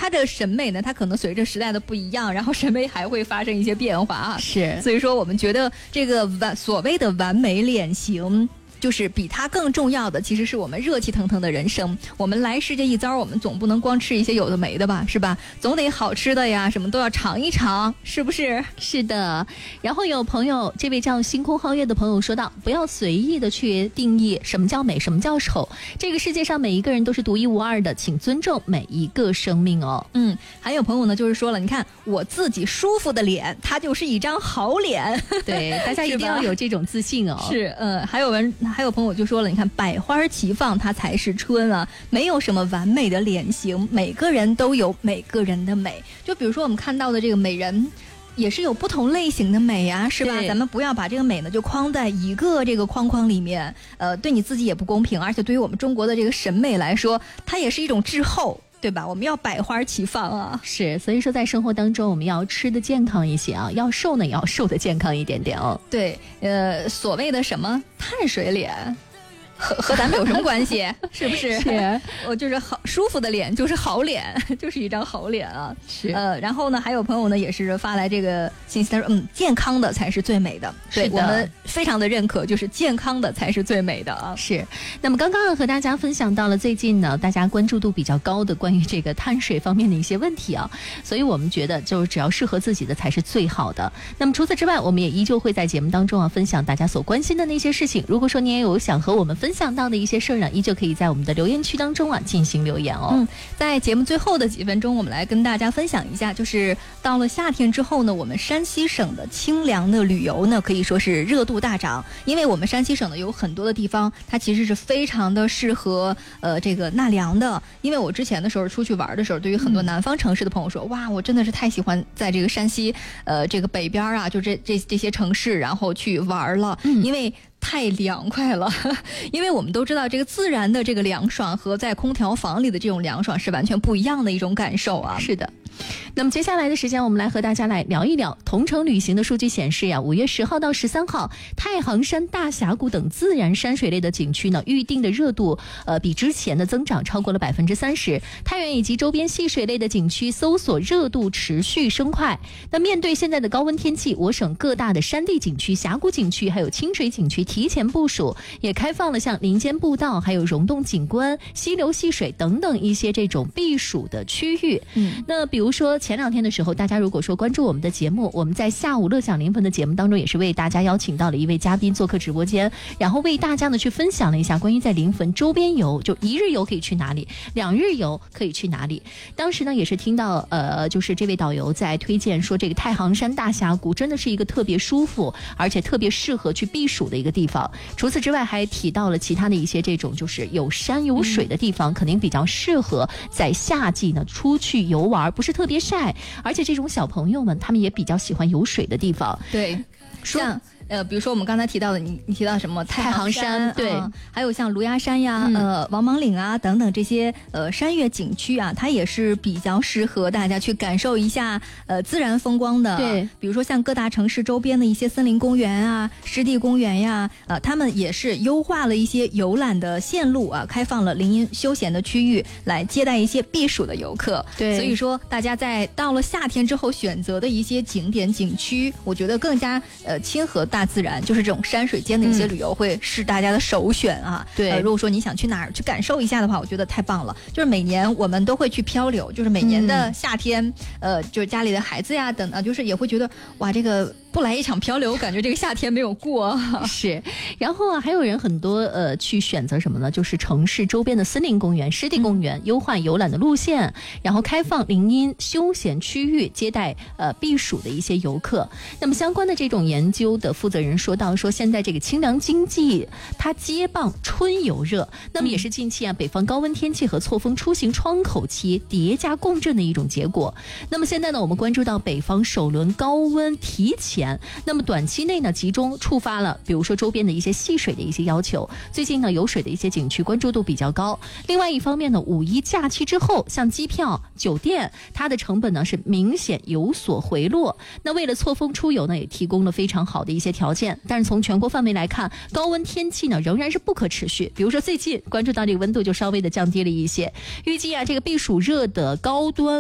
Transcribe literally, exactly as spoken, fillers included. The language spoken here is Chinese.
它的审美呢，它可能随着时代的不一样，然后审美还会发生一些变化啊。 是， 所以说我们觉得这个完所谓的完美脸型，就是比它更重要的其实是我们热气腾腾的人生。我们来世这一遭，我们总不能光吃一些有的没的吧，是吧？总得好吃的呀，什么都要尝一尝，是不是？ 是的。然后有朋友，这位叫星空皓月的朋友说道，不要随意的去定义什么叫美，什么叫丑，这个世界上每一个人都是独一无二的，请尊重每一个生命哦。 嗯，还有朋友呢就是说了，你看我自己舒服的脸，它就是一张好脸。 对，大家一定要有这种自信哦。 是，呃，还有人还有朋友就说了，你看百花齐放它才是春啊，没有什么完美的脸型，每个人都有每个人的美。就比如说我们看到的这个美人，也是有不同类型的美啊，是吧？咱们不要把这个美呢就框在一个这个框框里面，呃，对你自己也不公平，而且对于我们中国的这个审美来说，它也是一种滞后。对吧？我们要百花齐放啊！ 是，所以说在生活当中，我们要吃的健康一些啊，要瘦呢也要瘦的健康一点点哦。 对，呃，所谓的什么碳水脸，和和咱们有什么关系？是不是？ 是， 我就是好舒服的脸，就是好脸，就是一张好脸啊。 是， 呃，然后呢，还有朋友呢也是发来这个信息，他说，嗯，健康的才是最美的。对，我们非常的认可，就是健康的才是最美的啊。 是。那么刚刚和大家分享到了最近呢，大家关注度比较高的关于这个碳水方面的一些问题啊，所以我们觉得就是只要适合自己的才是最好的。那么除此之外，我们也依旧会在节目当中啊分享大家所关心的那些事情。如果说你也有想和我们分享到的一些事儿呢，依旧可以在我们的留言区当中啊进行留言哦。 嗯，在节目最后的几分钟，我们来跟大家分享一下，就是到了夏天之后呢，我们山西省的清凉的旅游呢，可以说是热度大涨。因为我们山西省呢有很多的地方，它其实是非常的适合呃这个纳凉的。因为我之前的时候出去玩的时候，对于很多南方城市的朋友说，嗯、哇，我真的是太喜欢在这个山西呃这个北边啊，就这这这些城市，然后去玩了，嗯、因为太凉快了。因为我们都知道这个自然的这个凉爽和在空调房里的这种凉爽是完全不一样的一种感受啊。 是的。那么接下来的时间，我们来和大家来聊一聊同程旅行的数据显示呀，五月十号到十三号，太行山、大峡谷等自然山水类的景区呢，预定的热度呃比之前的增长超过了百分之三十。太原以及周边戏水类的景区搜索热度持续升快。那面对现在的高温天气，我省各大的山地景区、峡谷景区还有清水景区提前部署，也开放了像林间步道、还有溶洞景观、溪流戏水等等一些这种避暑的区域。嗯，那比如说前两天的时候，大家如果说关注我们的节目，我们在下午乐享临汾的节目当中，也是为大家邀请到了一位嘉宾做客直播间，然后为大家呢去分享了一下关于在临汾周边游，就一日游可以去哪里，两日游可以去哪里。当时呢也是听到呃，就是这位导游在推荐说，这个太行山大峡谷真的是一个特别舒服，而且特别适合去避暑的一个地方。除此之外，还提到了其他的一些这种就是有山有水的地方，嗯、肯定比较适合在夏季呢出去游玩，不是特别晒，而且这种小朋友们他们也比较喜欢有水的地方。 对，像呃，比如说我们刚才提到的，你你提到什么太行山， 山对、 嗯，还有像芦芽山呀、嗯、呃王莽岭啊等等这些呃山岳景区啊，它也是比较适合大家去感受一下呃自然风光的。 对， 比如说像各大城市周边的一些森林公园啊、湿地公园呀，呃，他们也是优化了一些游览的线路啊，开放了林荫休闲的区域，来接待一些避暑的游客。 对， 所以说大家在到了夏天之后选择的一些景点景区，我觉得更加呃亲和大自然，就是这种山水间的一些旅游会是大家的首选啊。 对、 嗯呃，如果说你想去哪儿去感受一下的话，我觉得太棒了。就是每年我们都会去漂流，就是每年的夏天，嗯、呃，就是家里的孩子呀等等，就是也会觉得哇，这个不来一场漂流，感觉这个夏天没有过。 是，然后啊，还有人很多呃去选择什么呢？就是城市周边的森林公园、湿地公园，嗯、优化游览的路线，然后开放林荫休闲区域，接待呃避暑的一些游客。那么相关的这种研究的负责人说到，说现在这个清凉经济它接棒春游热，那么也是近期啊北方高温天气和错峰出行窗口期叠加共振的一种结果。那么现在呢，我们关注到北方首轮高温提前，那么短期内呢集中触发了比如说周边的一些戏水的一些要求，最近呢有水的一些景区关注度比较高。另外一方面呢，五一假期之后，像机票、酒店，它的成本呢是明显有所回落。那为了错峰出游呢，也提供了非常好的一些条件。但是从全国范围来看，高温天气呢仍然是不可持续。比如说最近关注到这个温度就稍微的降低了一些，预计啊这个避暑热的高端